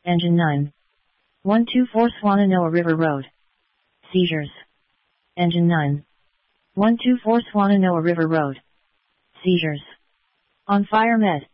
Engine 9. 124 Swannanoa River Road. Seizures. Engine 9. 124 Swannanoa River Road. Seizures. On fire med.